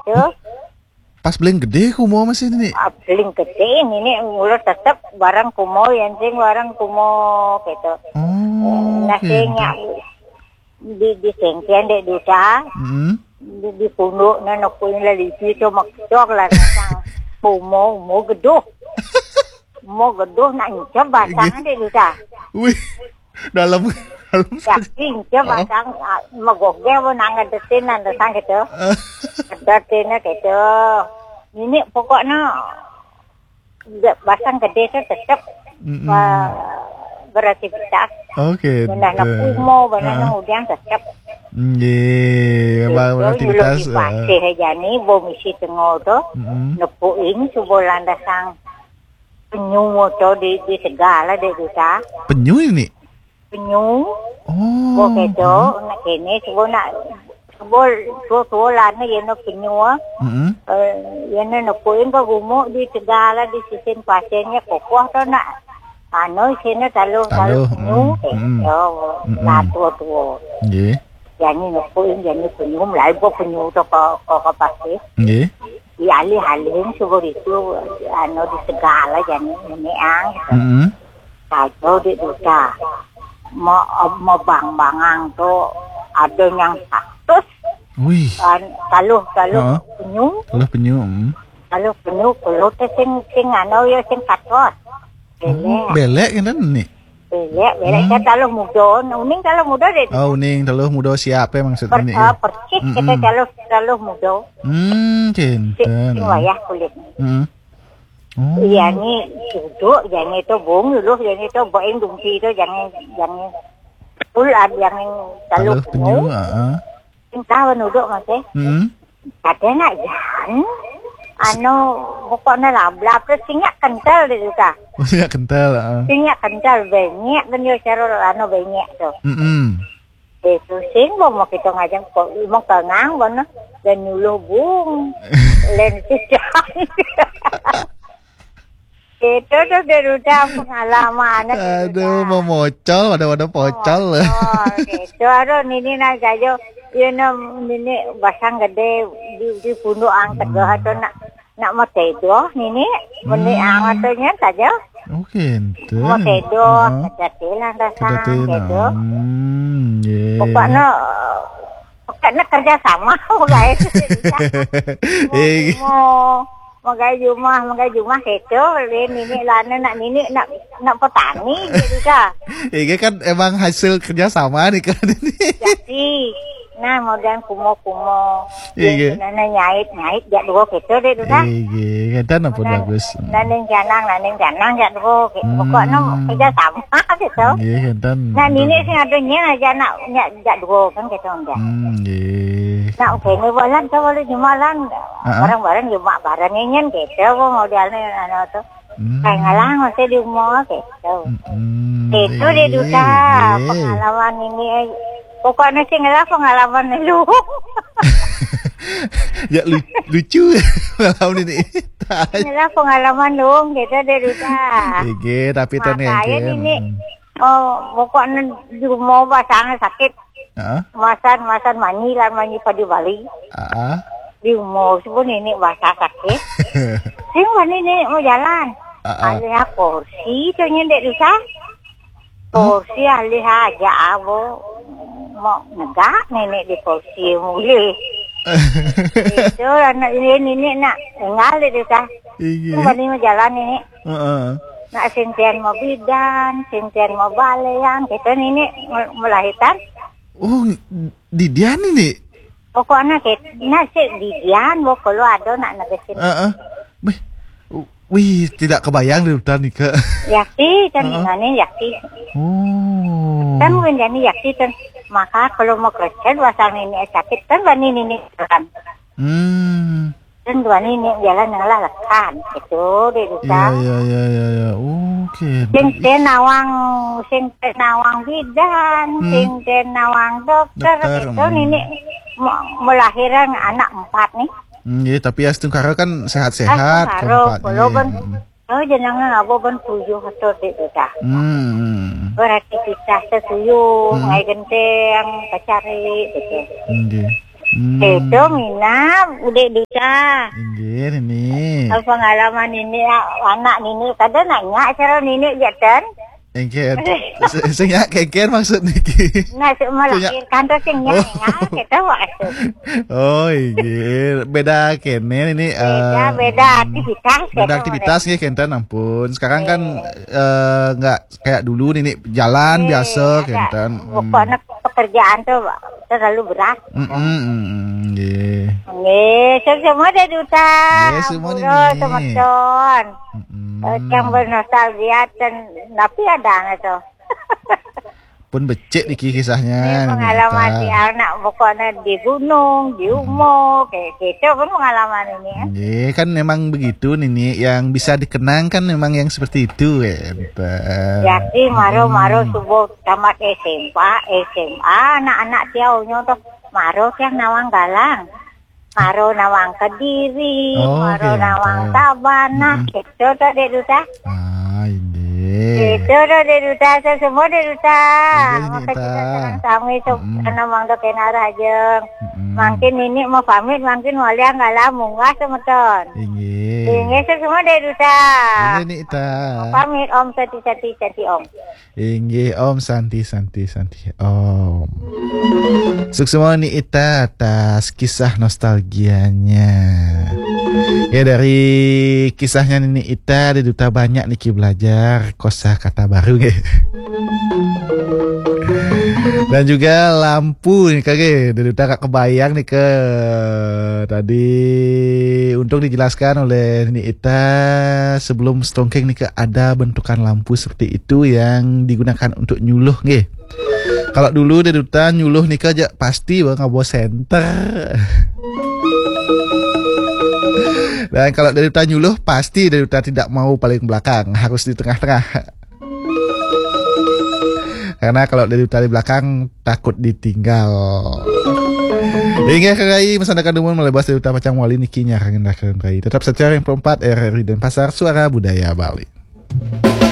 gitu. Pas beling gede kumo masih ini. Beling gede ini ulo tetap barang kumo yang sing barang kumo gitu. Nasinya di sengkian dek duta. Di punduk na nakuin lalipi to makjok la sang kumo mo geduh. Mo geduh nak incap basang dek duta. Wih, dalam Yakin coba sang magogge mo nang adetin nang sang gitu. Adetin gitu. Ini pokoknya basang gede itu tetap beraktivitas. Oke. Benar nak kumo, benar nak udian tetap. Beraktivitas. Pasih aja nih, bomisi tengok tu. Nepuin subulan dasang penyu moto di segala deh kita. Penyu ini? Penyu. Oh. Begitu, nak kini subuh nak subuh lana yang nak penyu. Yang nak nepuin ke gumuk di segala di sisin pasirnya kokoh tu nak. Sini taluh penyu. Latu. Jadi nepuin jadi penyu, mulai penyu tu ke pasir. Dialih-alihin subuh itu di segala jadi neang. Kacau di duta. Mau bang-bangang tu ada yang 100. Wih. Taluh penyu. Taluh penyu kalau tu sing ya sing katos. Belek kan ni? Belek kan taluh muda. Uning taluh muda deh. Oh, uning taluh muda siapa maksudnya ni? Percis kita taluh muda. Cinten. Sing wayah kulit. Iya ni duduk, yang itu bung dulu, yang itu boeng dungsi itu, yang full ada yang taluh penyu. Sing tahu duduk masih. Ada nak jan. Pokoknya lablap tu sinyak kental dia juga. Sinyak kental. Sinyak kental banyak kan yo cara banyak tu. Itu sing mau kita ngajak mau kengang bono dan nyuluh bung. Len sejak. Itu tu deruda pengalaman. Aduh, mau mocol, ada pocol. Itu ada nini nak jajo, nini basang gede di punduk ang tegah tu nak mau tedo nini, meni ang atunya saja. Oke, mau tedo, kejatilan rasa tedo. Pokoknya kerja sama, guys. Magai rumah itu, nini lana nak petani gitu kan. Ini kan emang hasil kerja sama nih kan ini. Jadi, nah modern kumo. Nana nyait jak dua gitu deh dah. Iya, kan apa bagus. Naneng janang jak dua. Pokoknya kerja sama gitu. Iya, kan. Nah nini sih adanya aja nak jak dua kan gitu enggak. Nah, oke, ni bulan tu boleh jumalan. Barang-barang jumak barang ingin gitu, modelnya tu. Kayak ngalang masih di rumah gitu. Itu dia duta pengalaman ini. Pokoknya sih ngalah pengalaman lu. Ya lucu pengalaman ini. Ngalah pengalaman lu, gitu dia duta. Iya, tapi ternyata. Makanya ini, pokoknya di rumah basahnya sakit. Masan mani pada Bali. Di umur sebut ini bahasa sakit. Sing mana ni mau jalan. Alih kursi tu nyendek dusa. Kursi alih aja abo mau negak nenek di kursi mulai. Itu anak ini nak ngalih dusa. Sing mana mau jalan ini. Nak sentian mau bidan, sentian mau balean, kita ini melahirkan. Oh, di Dian ini? Pokoknya nasi di Dian, kalau ada nak nagesin. Wih, tidak kebayang di hutan nih ke. Yakti, kan ini yakti. Kan mungkin jadi yakti kan. Maka kalau mau kerja, wasang ini sakit kan, bani ini kan. Kan dua ini jalan ngalah lekan, itu di hutan. Iya. Oke. Sing nawang bidan, sing nawang dokter, itu ini melahirkan anak 4 nih. Iya, tapi ya setengkara kan sehat-sehat. Kalau jenengan abo ben 7 atau itu dah. Beraktivitas 7, ngai genteng, kacari gitu. Itu Mina, udah duta. Ini. Pengalaman ini anak ini kadang nanya cara ini jatan. Engken. Senya keken maksud niki. Nah, melahirkan terus senya kita maksud. Oh, iya. Beda kene ini beda aktivitas. Beda aktivitas nggih kenten ampun. Sekarang kan enggak kayak dulu ini jalan biasa kenten. Pokoknya pekerjaan tuh terlalu berat. Nggih. Semua ada duta. Nggih, semua ini. Teman-teman. Yang bernostalgia dan tapi ada gitu. Pun becek niki kisahnya. Ini pengalaman di anak pokoknya di gunung, di Umo, kayak gitu pun pengalaman ini. Iya, kan memang begitu nih yang bisa dikenangkan memang yang seperti itu ya. Jadi maro subuh tamat SMA, anak-anak tiaunya tuh maro yang Nawang Galang. Maro Nawang Kediri, maro Nawang Sabana, gitu tuh deh duta. Ini. Itu udah di duta, semua di duta. Maka kita senang sami Nawang do kenara aja. Makin ini mau pamit, makin walia ngalah munggah semeton. Ini semua di duta. Ini ita. Pamit Om Santi Om. Inggih Om Santi Om. Semua ini ita atas kisah nostalgianya. Ya dari kisahnya Nini Ita di duta banyak niki belajar kosakata baru ge. Dan juga lampu nih kage dari duta kak kebayang nih ke tadi untuk dijelaskan oleh Nini Ita sebelum stongkeng nih ke ada bentukan lampu seperti itu yang digunakan untuk nyuluh ge. Kalau dulu dari duta nyuluh nih aja pasti bang ngabo center. Dan kalau dari duta nyuluh pasti dari duta tidak mau paling belakang, harus di tengah-tengah. Karena kalau dari duta di belakang takut ditinggal. Hingga kerai mesandakan dumun melebas dari duta pacang wali nikinya kangen rai. Tetap secara yang perempat RRI Denpasar, suara budaya Bali.